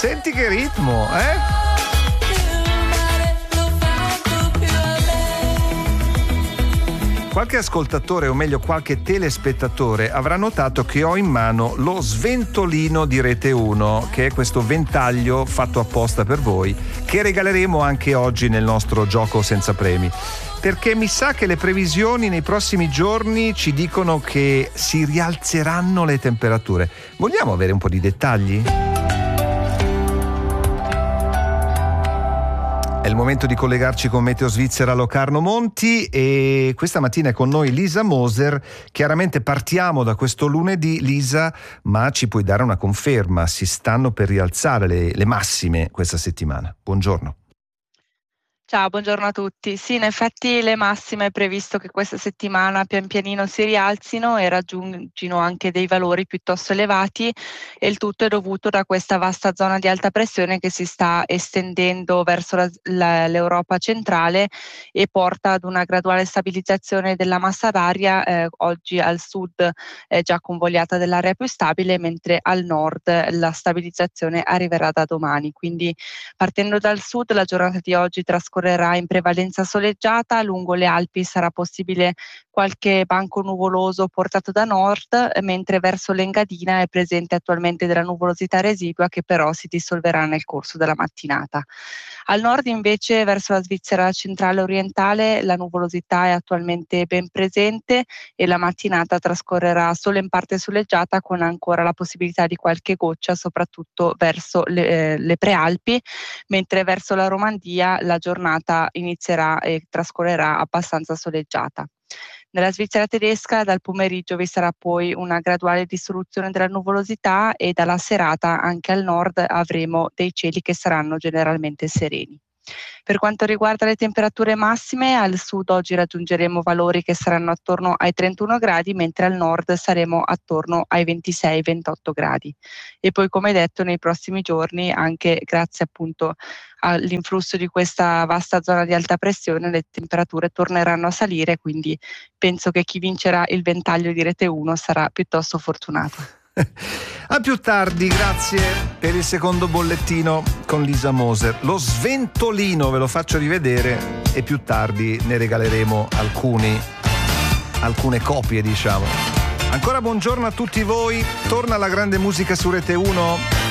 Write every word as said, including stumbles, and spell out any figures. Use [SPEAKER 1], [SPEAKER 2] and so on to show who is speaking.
[SPEAKER 1] senti che ritmo, eh? Qualche ascoltatore, o meglio qualche telespettatore, avrà notato che ho in mano lo sventolino di Rete uno, che è questo ventaglio fatto apposta per voi, che regaleremo anche oggi nel nostro gioco senza premi. Perché mi sa che le previsioni nei prossimi giorni ci dicono che si rialzeranno le temperature. Vogliamo avere un po' di dettagli? È il momento di collegarci con Meteo Svizzera Locarno Monti e questa mattina è con noi Lisa Moser. Chiaramente partiamo da questo lunedì, Lisa, ma ci puoi dare una conferma? Si stanno per rialzare le, le massime questa settimana. Buongiorno.
[SPEAKER 2] Ciao, buongiorno a tutti. Sì, in effetti le massime è previsto che questa settimana pian pianino si rialzino e raggiungino anche dei valori piuttosto elevati, e il tutto è dovuto da questa vasta zona di alta pressione che si sta estendendo verso la, la, l'Europa centrale e porta ad una graduale stabilizzazione della massa d'aria. Eh, oggi al sud è già convogliata dell'area più stabile, mentre al nord la stabilizzazione arriverà da domani. Quindi partendo dal sud la giornata di oggi trascorrerà in prevalenza soleggiata. Lungo le Alpi sarà possibile qualche banco nuvoloso portato da nord, mentre verso l'Engadina è presente attualmente della nuvolosità residua che però si dissolverà nel corso della mattinata. Al nord invece, verso la Svizzera centrale orientale, la nuvolosità è attualmente ben presente e la mattinata trascorrerà solo in parte soleggiata, con ancora la possibilità di qualche goccia soprattutto verso le, eh, le prealpi, mentre verso la Romandia la giornata inizierà e trascorrerà abbastanza soleggiata. Nella Svizzera tedesca dal pomeriggio vi sarà poi una graduale dissoluzione della nuvolosità e dalla serata anche al nord avremo dei cieli che saranno generalmente sereni. Per quanto riguarda le temperature massime, al sud oggi raggiungeremo valori che saranno attorno ai trentuno gradi, mentre al nord saremo attorno ai ventisei ventotto gradi. E poi, come detto, nei prossimi giorni, anche grazie appunto all'influsso di questa vasta zona di alta pressione, le temperature torneranno a salire, quindi penso che chi vincerà il ventaglio di Rete uno sarà piuttosto fortunato.
[SPEAKER 1] A più tardi, grazie per il secondo bollettino con Lisa Moser. Lo sventolino ve lo faccio rivedere e più tardi ne regaleremo alcuni, alcune copie, diciamo. Ancora buongiorno a tutti voi, torna la grande musica su Rete uno.